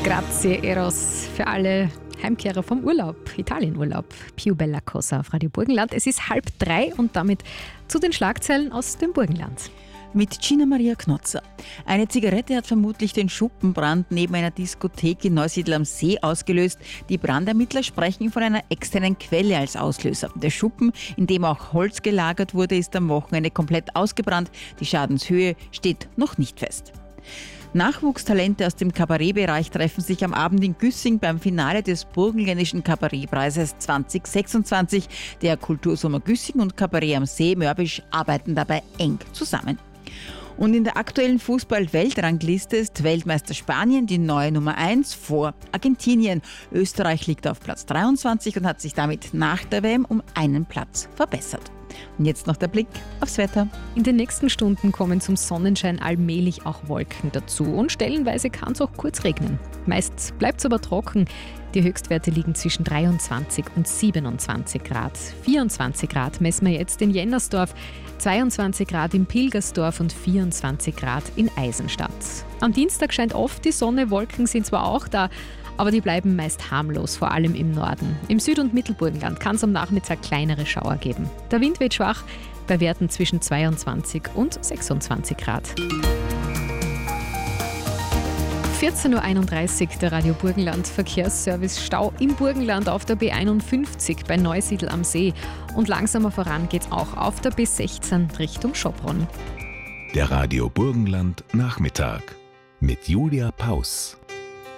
Grazie Eros für alle Heimkehrer vom Urlaub, Italienurlaub. Più bella cosa auf Radio Burgenland. Es ist 2:30 und damit zu den Schlagzeilen aus dem Burgenland. Mit Gina Maria Knotzer. Eine Zigarette hat vermutlich den Schuppenbrand neben einer Diskothek in Neusiedl am See ausgelöst. Die Brandermittler sprechen von einer externen Quelle als Auslöser. Der Schuppen, in dem auch Holz gelagert wurde, ist am Wochenende komplett ausgebrannt. Die Schadenshöhe steht noch nicht fest. Nachwuchstalente aus dem Kabarettbereich treffen sich am Abend in Güssing beim Finale des Burgenländischen Kabarettpreises 2026. Der Kultursommer Güssing und Kabarett am See Mörbisch arbeiten dabei eng zusammen. Und in der aktuellen Fußball-Weltrangliste ist Weltmeister Spanien die neue Nummer 1 vor Argentinien. Österreich liegt auf Platz 23 und hat sich damit nach der WM um einen Platz verbessert. Und jetzt noch der Blick aufs Wetter. In den nächsten Stunden kommen zum Sonnenschein allmählich auch Wolken dazu und stellenweise kann es auch kurz regnen. Meist bleibt es aber trocken. Die Höchstwerte liegen zwischen 23 und 27 Grad. 24 Grad messen wir jetzt in Jennersdorf, 22 Grad in Pilgersdorf und 24 Grad in Eisenstadt. Am Dienstag scheint oft die Sonne, Wolken sind zwar auch da, aber die bleiben meist harmlos, vor allem im Norden. Im Süd- und Mittelburgenland kann es am Nachmittag kleinere Schauer geben. Der Wind weht schwach, bei Werten zwischen 22 und 26 Grad. 14.31 Uhr, der Radio Burgenland Verkehrsservice. Stau im Burgenland auf der B51 bei Neusiedl am See. Und langsamer voran geht's auch auf der B16 Richtung Schopron. Der Radio Burgenland Nachmittag mit Julia Paus.